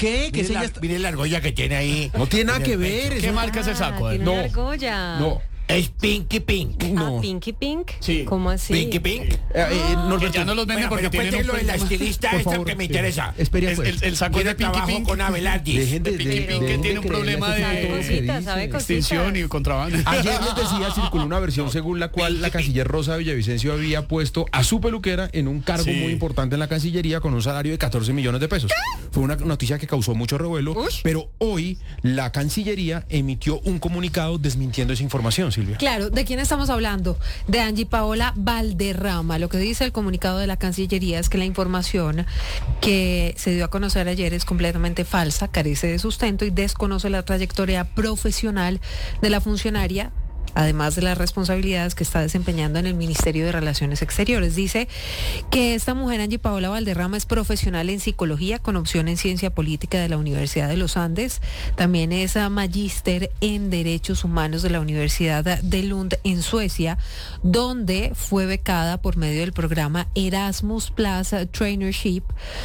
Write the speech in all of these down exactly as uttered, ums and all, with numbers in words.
qué? ¿Qué Mire sella la, está? mire la argolla que tiene ahí. No tiene nada en que el ver. pecho. eso ¿Qué no- marca es el saco? A ver. Tiene una No, argolla. No. Es Pinky Pink. No. Ah, Pinky Pink. Sí. ¿Cómo así? Pinky Pink. Eh, eh, Norberto, Que ya no los venden Bueno, porque pero tienen cuéntelo un de la problema. estilista por esta favor, que me sí. interesa. Espere, Es- pues. el, el saco es Tiene de Pinky trabajo Pink. con Abelardis. Dejen de, de Pinky de- Pink, que dejen de tiene un creerle problema a ese de- tipo Sabe que cositas, dice. sabe cositas. Extinción y contrabando. Ayer les decía, circuló una versión según la cual la canciller Rosa Villavicencio había puesto a su peluquera en un cargo Sí. muy importante en la Cancillería con un salario de catorce millones de pesos. Fue una noticia que causó mucho revuelo, Ush. pero hoy la Cancillería emitió un comunicado desmintiendo esa información, Silvia. Claro, ¿de quién estamos hablando? De Angie Paola Valderrama. Lo que dice el comunicado de la Cancillería es que la información que se dio a conocer ayer es completamente falsa, carece de sustento y desconoce la trayectoria profesional de la funcionaria, además de las responsabilidades que está desempeñando en el Ministerio de Relaciones Exteriores. Dice que esta mujer, Angie Paola Valderrama, es profesional en psicología con opción en ciencia política de la Universidad de los Andes. También es ah, magíster en Derechos Humanos de la Universidad de Lund en Suecia, donde fue becada por medio del programa Erasmus Plus Traineeship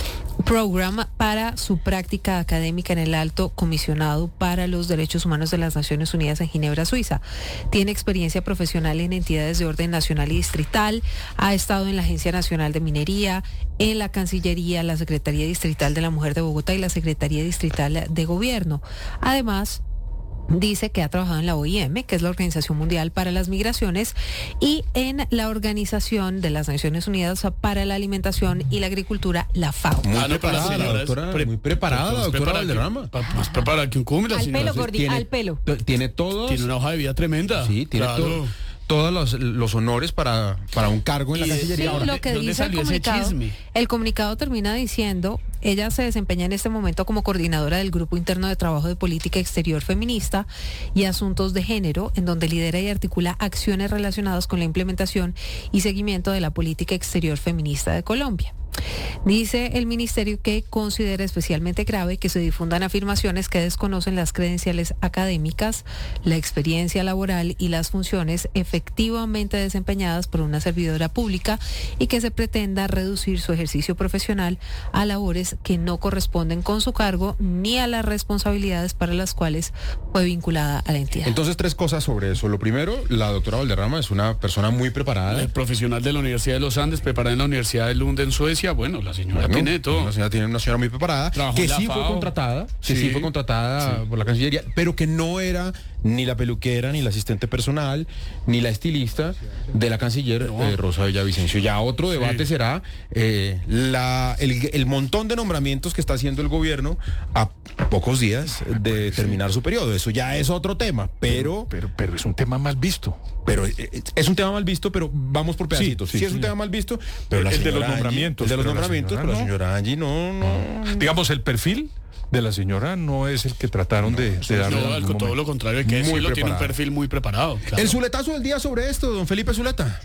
Program para su práctica académica en el Alto Comisionado para los Derechos Humanos de las Naciones Unidas en Ginebra, Suiza. Tiene experiencia profesional en entidades de orden nacional y distrital, ha estado en la Agencia Nacional de Minería, en la Cancillería, la Secretaría Distrital de la Mujer de Bogotá y la Secretaría Distrital de Gobierno. Además, dice que ha trabajado en la O I M, que es la Organización Mundial para las Migraciones, y en la Organización de las Naciones Unidas para la Alimentación y la Agricultura, la FAO. Muy Ah, no, pero la preparada la señora es doctora, pre- muy preparada la más doctora preparada que- Valderrama. pa- Más preparada que un cumbre, la Al señora. pelo, Sí. Gordi, Tiene- al pelo. t- Tiene todos, Tiene una hoja de vida tremenda. sí, tiene Claro. to- todos los, los honores para, para un cargo en la Y- Sí, Cancillería. Ahora, lo que ¿dónde dice el salió ese comunicado, chisme? el comunicado termina diciendo, ella se desempeña en este momento como coordinadora del Grupo Interno de Trabajo de Política Exterior Feminista y Asuntos de Género, en donde lidera y articula acciones relacionadas con la implementación y seguimiento de la política exterior feminista de Colombia. Dice el ministerio que considera especialmente grave que se difundan afirmaciones que desconocen las credenciales académicas, la experiencia laboral y las funciones efectivamente desempeñadas por una servidora pública y que se pretenda reducir su ejercicio profesional a labores que no corresponden con su cargo ni a las responsabilidades para las cuales fue vinculada a la entidad. entonces, tres cosas sobre eso. Lo primero, la doctora Valderrama es una persona muy preparada. El profesional de la Universidad de los Andes, preparada en la Universidad de Lund en Suecia. Bueno, la señora Bueno, tiene todo. Una señora, tiene una señora muy preparada, Trabajó que en la sí fue FAO. contratada, que sí, Sí. fue contratada Sí. por la Cancillería, pero que no era ni la peluquera, ni la asistente personal, ni la estilista de la canciller No. eh, Rosa Villavicencio. Ya otro debate será eh, la, el, el montón de nombramientos que está haciendo el gobierno a pocos días de terminar su periodo. Eso ya es otro tema, pero... Pero, pero es un tema mal visto. Pero eh, es un tema mal visto, pero vamos por pedacitos. Sí, sí, es un sí. tema mal visto, pero la El de señora los Angie- nombramientos, el de los pero la nombramientos, señora pero la no. señora Angie no, no. Digamos, el perfil de la señora no es el que trataron de, de darle No, en al- algún todo momento. lo contrario, hay que Muy decirlo, tiene un preparado. perfil muy preparado. Claro. El zuletazo del día sobre esto, don Felipe Zuleta.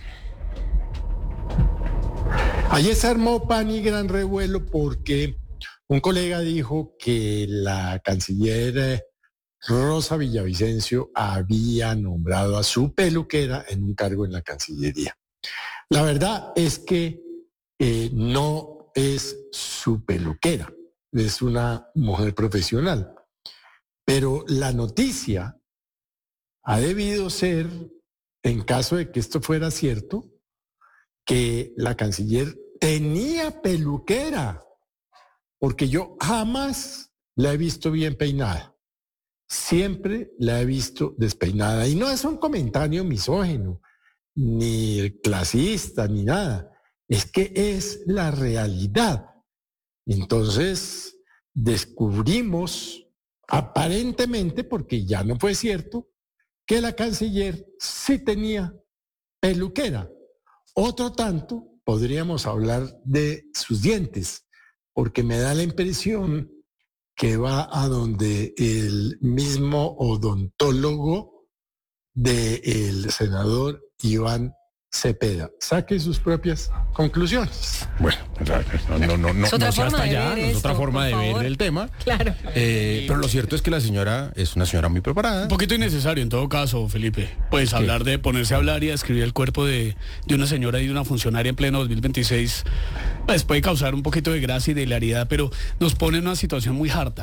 Ayer se armó pan y gran revuelo porque un colega dijo que la canciller eh, Rosa Villavicencio había nombrado a su peluquera en un cargo en la Cancillería. La verdad es que eh, no es su peluquera, es una mujer profesional. Pero la noticia ha debido ser, en caso de que esto fuera cierto, que la canciller tenía peluquera, porque yo jamás la he visto bien peinada. Siempre la he visto despeinada. Y no es un comentario misógino, ni clasista, ni nada. Es que es la realidad. Entonces, descubrimos, aparentemente, porque ya no fue cierto, que la canciller sí tenía peluquera. Otro tanto, podríamos hablar de sus dientes, porque me da la impresión que va a donde el mismo odontólogo del senador Iván Cepeda. Saque sus propias conclusiones. Bueno, no, no, no, no, Es otra no sé forma hasta de allá, ver no es otra esto, forma por de ver favor. el tema. Claro. Eh, pero lo cierto es que la señora es una señora muy preparada. Un poquito innecesario en todo caso, Felipe. Pues ¿Qué? hablar de ponerse a hablar y a describir el cuerpo de, de una señora y de una funcionaria en pleno dos mil veintiséis, pues puede causar un poquito de gracia y de hilaridad, pero nos pone en una situación muy harta.